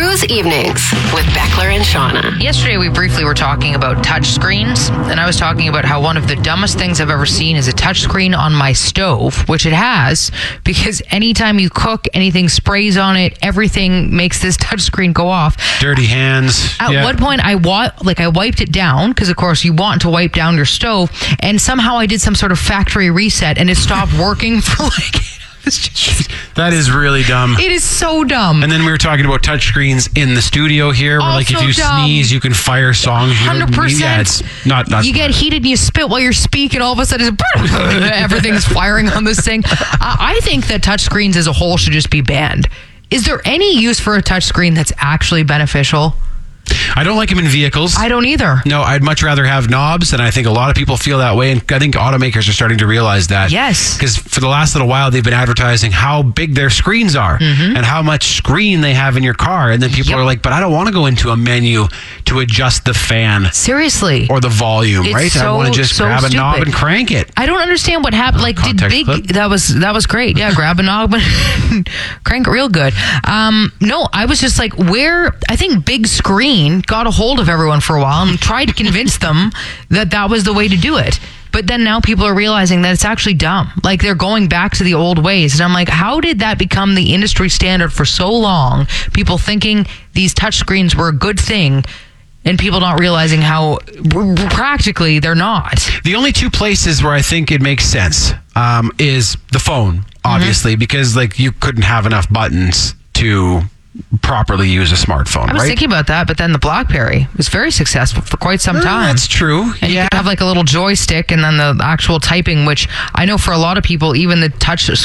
Cruise Evenings with Beckler and Shauna. Yesterday, we briefly were talking about touch screens, and I was talking about how one of the dumbest things I've ever seen is a touch screen on my stove, which it has, because anytime you cook, anything sprays on it, everything makes this touch screen go off. Dirty hands. At one point, I wiped it down, because of course you want to wipe down your stove, and somehow I did some sort of factory reset, and it stopped working for that is really dumb. It is so dumb. And then we were talking about touchscrenes in the studio here, where like if you sneeze, you can fire songs. 100%. Yeah, it's not you get heated and you spit while you're speaking. All of a sudden, everything's firing on this thing. I think that touchscreens as a whole should just be banned. Is there any use for a touchscreen that's actually beneficial? I don't like them in vehicles. I don't either. No, I'd much rather have knobs, and I think a lot of people feel that way, and I think automakers are starting to realize that. Yes. Because for the last little while, they've been advertising how big their screens are and how much screen they have in your car, and then people are like, but I don't want to go into a menu to adjust the fan. Seriously. Or the volume, It's right? I want to just grab a knob and crank it. I don't understand what happened. Like, did Big... Clip? That was great. Yeah, grab a knob and crank it real good. No, I was just like, I think Big Screen got a hold of everyone for a while and tried to convince them that was the way to do it. But then now people are realizing that it's actually dumb. Like, they're going back to the old ways. And I'm like, how did that become the industry standard for so long? People thinking these touchscreens were a good thing, and people not realizing how practically they're not. The only two places where I think it makes sense is the phone, obviously, because like you couldn't have enough buttons to properly use a smartphone. I was thinking about that, but then the BlackBerry was very successful for quite some time. That's true. And you could have like a little joystick and then the actual typing, which I know for a lot of people, even the touch